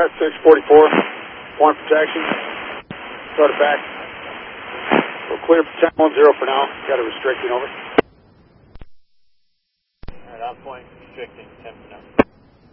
Cat 644, point protection. Start it back. We're clear for channel 10 for now. Got a restricting over. Alright, on point, restricting 10 for now.